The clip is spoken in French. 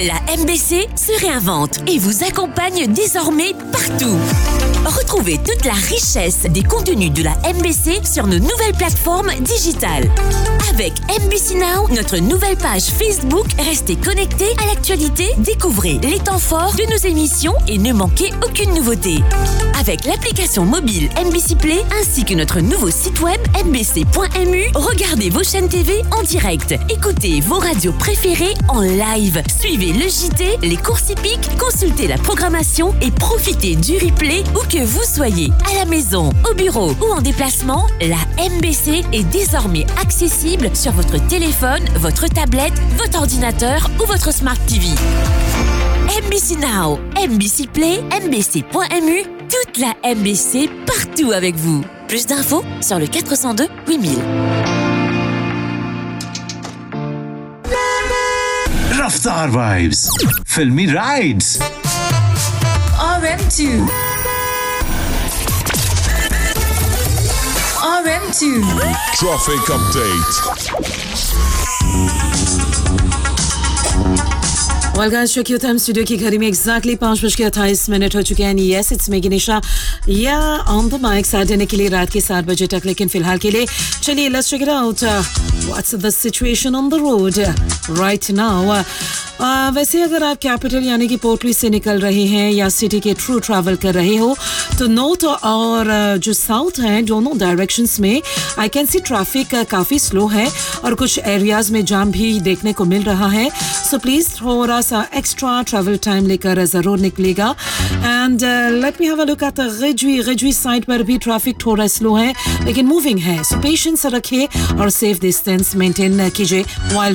La MBC se réinvente et vous accompagne désormais partout. Retrouvez toute la richesse des contenus de la MBC sur nos nouvelles plateformes digitales. Avec MBC Now, notre nouvelle page Facebook, restez connectés à l'actualité, découvrez les temps forts de nos émissions et ne manquez aucune nouveauté. Avec l'application mobile MBC Play ainsi que notre nouveau site web mbc.mu, regardez vos chaînes TV en direct, écoutez vos radios préférées en live, suivez le JT, les courses hippiques, consultez la programmation et profitez du replay où que vous soyez, à la maison, au bureau ou en déplacement, la MBC est désormais accessible sur votre téléphone, votre tablette, votre ordinateur ou votre Smart TV. MBC Now, MBC Play, mbc.mu, toute la MBC partout avec vous. Plus d'infos sur le 402 8000. Raftar Vibes, Filmy Rides, RM2 Traffic Update. Well guys, check your time. Studio की घड़ी में exactly 5:28 हो चुके हैं. Yes, it's me Ganesha. Yeah, on the mic साथ देने के लिए रात के 7 बजे तक. लेकिन फिलहाल के लिए चलिए let's check it out. What's the situation on the road right now? वैसे अगर आप कैपिटल यानी कि पोर्ट लुइस से निकल रहे हैं या सिटी के थ्रू ट्रैवल कर रहे हो तो नॉर्थ और जो साउथ है दोनों डायरेक्शंस में आई कैन सी ट्रैफिक काफ़ी स्लो है और कुछ एरियाज में जाम भी देखने को मिल रहा है. सो प्लीज़ थोड़ा सा एक्स्ट्रा ट्रैवल टाइम लेकर ज़रूर निकलेगा. And let me have a look at गिजवी साइड पर भी ट्रैफिक थोड़ा स्लो है लेकिन मूविंग है. सो पेशेंस रखिए और सेफ डिस्टेंस मेंटेन कीजिए while